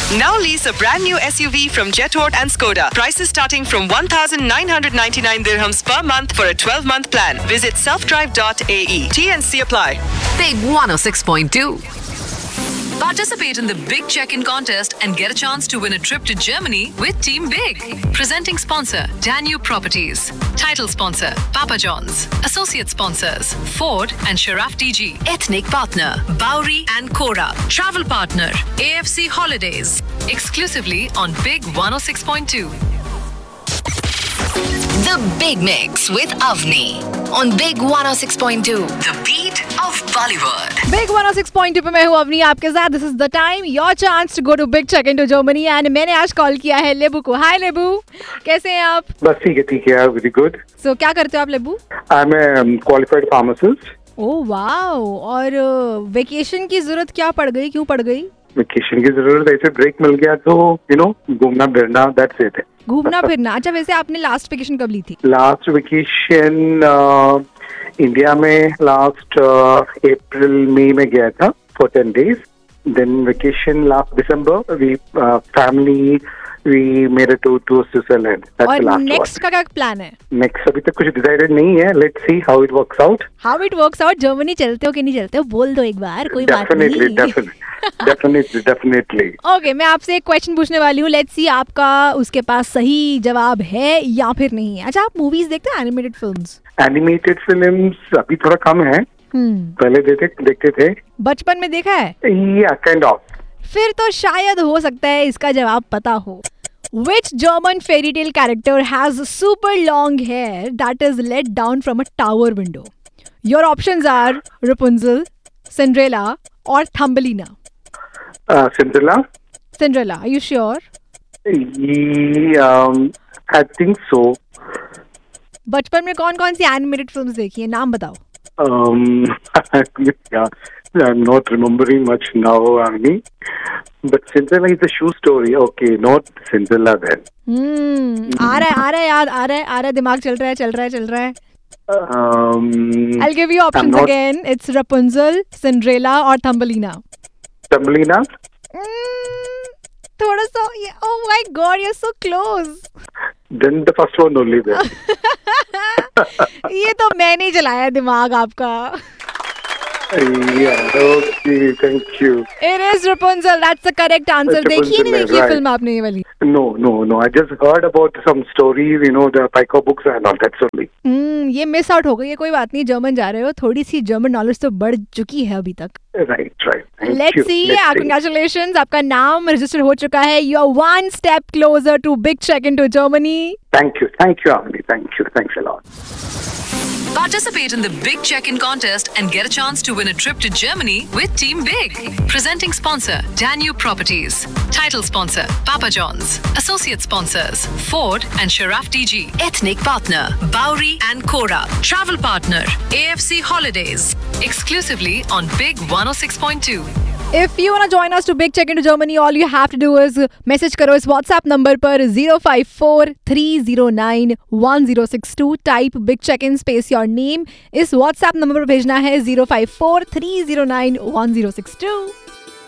Now lease a brand new SUV from Jetourt and Skoda. Prices starting from 1,999 dirhams per month for a 12-month plan. Visit selfdrive.ae. T&C apply. Big 106.2. Participate in the Big Check-in contest and get a chance to win a trip to Germany with Team Big. Presenting sponsor, Danube Properties. Title sponsor, Papa John's. Associate sponsors, Ford and Sharaf DG. Ethnic partner, Bowery and Cora. Travel partner, AFC Holidays. Exclusively on Big 106.2. The Big Mix with Avni on Big 106.2. The beat of Bollywood. Big 106.2 पे मैं हूँ अवनी आपके साथ. This is the time, your chance to go to Big Check into Germany. And मैंने आज call किया है लेबू को. हाय लेबू, कैसे हैं आप? बस ठीक है, वेरी गुड. So क्या करते हो आप लेबू? I M A qualified pharmacist. Oh wow. और वेकेशन की जरूरत क्या पड़ गई, क्यों पड़ गई? वेकेशन की जरूरत, ऐसे ब्रेक मिल गया तो घूमना फिरना, दैट्स इट. घूमना फिरना. अच्छा, वैसे आपने लास्ट वेकेशन कब ली थी? लास्ट वेकेशन इंडिया में लास्ट अप्रैल मई में गया था for 10 days. Then vacation last December we family we made a tour to Switzerland. और नेक्स्ट का क्या प्लान है? नेक्स्ट अभी तक कुछ डिसाइडेड नहीं है. Let's see how it works out. How it works out. Germany चलते हो कि नहीं चलते हो, बोल दो एक बार, कोई बात नहीं. डेफिनेटली. ओके, मैं आपसे एक क्वेश्चन पूछने वाली हूँ. लेट्स सी आपका उसके पास सही जवाब है या फिर नहीं है. अच्छा, आप मूवीज देखते हैं, एनिमेटेड फिल्म्स? एनिमेटेड फिल्म्स अभी थोड़ा कम है. पहले देखते थे. बचपन में देखा है? या काइंड ऑफ. फिर तो शायद हो सकता है इसका जवाब पता हो. Which German fairy tale character has super long hair that is let down from a tower window? Your options are Rapunzel, Cinderella or Thumbelina. Cinderella. Cinderella, are you sure? I think so. बचपन में कौन कौन सी animated films देखी है, नाम बताओ. I'm not remembering much now, Agni. But Cinderella is a shoe story. Okay, not Cinderella then. आ रहा है याद, आ रहा है, दिमाग चल रहा है. I'll give you options again. It's Rapunzel, Cinderella or Thumbelina. Thumbelina? थोड़ा सा. Oh my God, you're so close. Then the first one only then. ये तो मैंने चलाया दिमाग आपका. Yeah, okay, thank you. It is Rapunzel. That's the correct answer. देखी नहीं देखी फिल्म आपने ये वाली? No. I just heard about some stories, the Pico books and all. That's only. ये मिस आउट हो गई है. कोई बात नहीं, जर्मन जा रहे हो, थोड़ी सी जर्मन नॉलेज तो बढ़ चुकी है अभी तक. Right. Let's see. Congratulations, आपका नाम रजिस्टर हो चुका है. You are one step closer to Big Check into Germany. Thank you, Amni. Thanks a lot. Participate in the Big Check-in contest and get a chance to win a trip to Germany with Team Big. Presenting sponsor, Danube Properties. Title sponsor, Papa John's. Associate sponsors, Ford and Sharaf DG. Ethnic partner, Bowery and Cora. Travel partner, AFC Holidays. Exclusively on Big 106.2. If you want to join us to Big Check into Germany, all you have to do is message करो इस WhatsApp number पर 054-309-1062. Type Big Check in space your name. इस WhatsApp number पर भेजना है 054-309-1062.